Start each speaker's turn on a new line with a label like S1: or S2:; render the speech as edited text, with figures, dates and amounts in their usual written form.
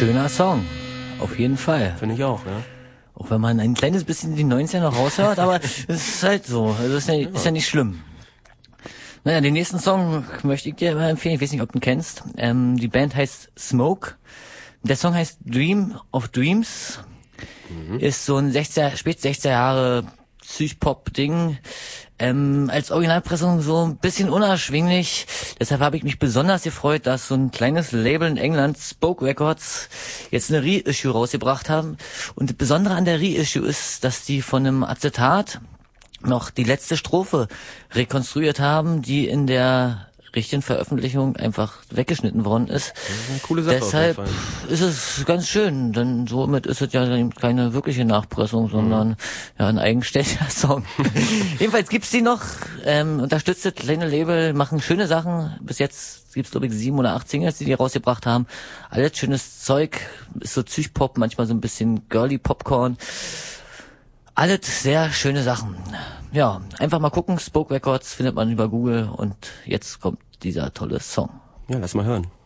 S1: Schöner Song. Auf jeden Fall.
S2: Finde ich auch, ja.
S1: Auch wenn man ein kleines bisschen die 90er noch raushört, aber es ist halt so. Also ist ja nicht schlimm. Naja, den nächsten Song möchte ich dir mal empfehlen. Ich weiß nicht, ob du ihn kennst. Die Band heißt Smoke. Der Song heißt Dream of Dreams. Ist so ein spät 60er Jahre Psych-Pop-Ding. Als Originalpressung so ein bisschen unerschwinglich. Deshalb habe ich mich besonders gefreut, dass so ein kleines Label in England, Spoke Records, jetzt eine Reissue rausgebracht haben. Und das Besondere an der Reissue ist, dass die von einem Acetat noch die letzte Strophe rekonstruiert haben, die in der richtigen Veröffentlichung einfach weggeschnitten worden ist.
S2: Das ist eine coole Sache.
S1: Deshalb ist es ganz schön, denn somit ist es ja keine wirkliche Nachpressung, sondern ja ein eigenständiger Song. Jedenfalls gibt's die noch, unterstützt das kleine Label, machen schöne Sachen. Bis jetzt gibt's glaube ich 7 oder 8 Singles, die rausgebracht haben. Alles schönes Zeug, ist so Psych-Pop, manchmal so ein bisschen girly Popcorn. Alles sehr schöne Sachen. Ja, einfach mal gucken, Spoke Records findet man über Google und jetzt kommt dieser tolle Song.
S2: Ja, lass mal hören.